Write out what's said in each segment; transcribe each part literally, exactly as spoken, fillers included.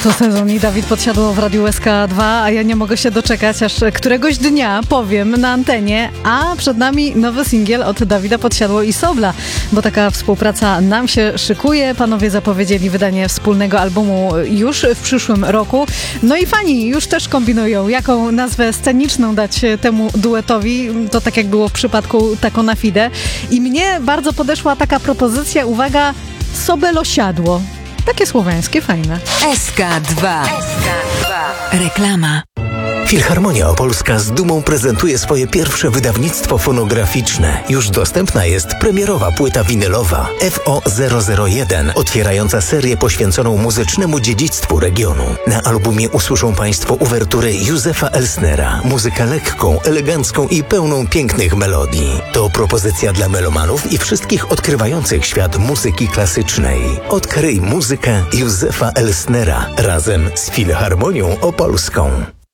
To sezon i Dawid Podsiadło w Radiu S K dwa, a ja nie mogę się doczekać, aż któregoś dnia powiem na antenie, a przed nami nowy singiel od Dawida Podsiadło i Sobla, bo taka współpraca nam się szykuje. Panowie zapowiedzieli wydanie wspólnego albumu już w przyszłym roku. No i fani już też kombinują, jaką nazwę sceniczną dać temu duetowi. To tak jak było w przypadku Taco na Fide. I mnie bardzo podeszła taka propozycja, uwaga, Sobelosiadło. Takie słowiańskie, fajne. S K dwa. Reklama. Filharmonia Opolska z dumą prezentuje swoje pierwsze wydawnictwo fonograficzne. Już dostępna jest premierowa płyta winylowa F O zero zero jeden, otwierająca serię poświęconą muzycznemu dziedzictwu regionu. Na albumie usłyszą Państwo uwertury Józefa Elsnera, muzykę lekką, elegancką i pełną pięknych melodii. To propozycja dla melomanów i wszystkich odkrywających świat muzyki klasycznej. Odkryj muzykę Józefa Elsnera razem z Filharmonią Opolską.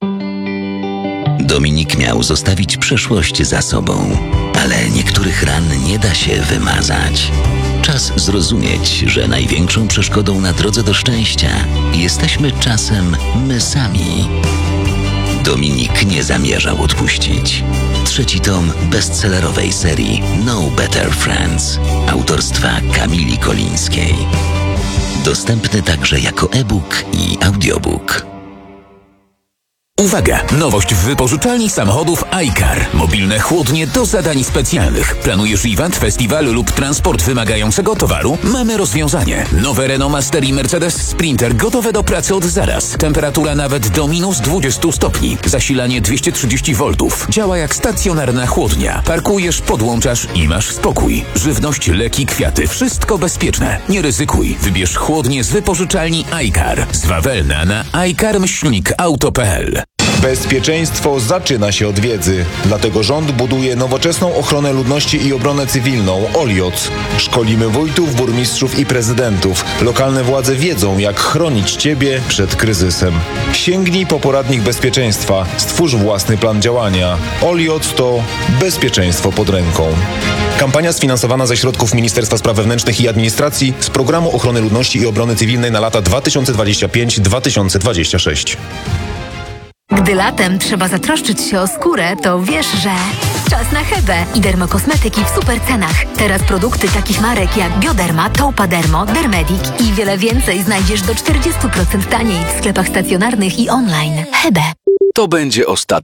Dominik miał zostawić przeszłość za sobą, ale niektórych ran nie da się wymazać. Czas zrozumieć, że największą przeszkodą na drodze do szczęścia jesteśmy czasem my sami. Dominik nie zamierzał odpuścić. Trzeci tom bestsellerowej serii No Better Friends autorstwa Kamili Kolińskiej. Dostępny także jako e-book i audiobook. Uwaga! Nowość w wypożyczalni samochodów iCar. Mobilne chłodnie do zadań specjalnych. Planujesz event, festiwal lub transport wymagającego towaru? Mamy rozwiązanie. Nowe Renault Master i Mercedes Sprinter gotowe do pracy od zaraz. Temperatura nawet do minus dwadzieścia stopni. Zasilanie dwieście trzydzieści woltów. Działa jak stacjonarna chłodnia. Parkujesz, podłączasz i masz spokój. Żywność, leki, kwiaty. Wszystko bezpieczne. Nie ryzykuj. Wybierz chłodnie z wypożyczalni iCar. Z Wawelna na icar myślnik auto kropka p l. Bezpieczeństwo zaczyna się od wiedzy. Dlatego rząd buduje nowoczesną ochronę ludności i obronę cywilną O L I O C. Szkolimy wójtów, burmistrzów i prezydentów. Lokalne władze wiedzą, jak chronić Ciebie przed kryzysem. Sięgnij po poradnik bezpieczeństwa. Stwórz własny plan działania. O L I O C to bezpieczeństwo pod ręką. Kampania sfinansowana ze środków Ministerstwa Spraw Wewnętrznych i Administracji z Programu Ochrony Ludności i Obrony Cywilnej na lata dwa tysiące dwudziesty piąty do dwa tysiące dwudziestego szóstego. Gdy latem trzeba zatroszczyć się o skórę, to wiesz, że... Czas na Hebę i dermokosmetyki w super cenach. Teraz produkty takich marek jak Bioderma, Taupadermo, Dermedic i wiele więcej znajdziesz do czterdzieści procent taniej w sklepach stacjonarnych i online. Hebe. To będzie ostatni